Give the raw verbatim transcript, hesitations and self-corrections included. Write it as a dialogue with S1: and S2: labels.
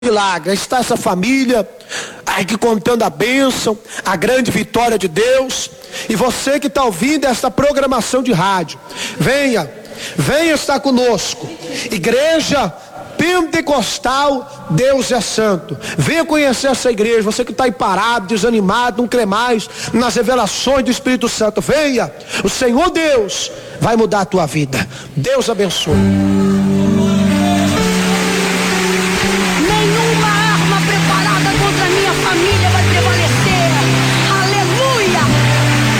S1: milagre. Está essa família aqui contando a bênção, a grande vitória de Deus. E você que está ouvindo esta programação de rádio, venha, venha estar conosco. Igreja Pentecostal, Deus é Santo. Venha conhecer essa igreja. Você que está aí parado, desanimado, não crê mais nas revelações do Espírito Santo, venha. O Senhor Deus vai mudar a tua vida. Deus abençoe.